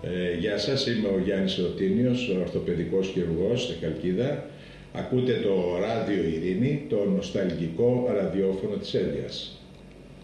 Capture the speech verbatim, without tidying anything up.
Ε, γεια σας, είμαι ο Γιάννης Ρωτίνιος, ορθοπαιδικός χειρουργός στη Χαλκίδα. Ακούτε το Ράδιο Ειρήνη, το νοσταλγικό ραδιόφωνο της Έλβιας.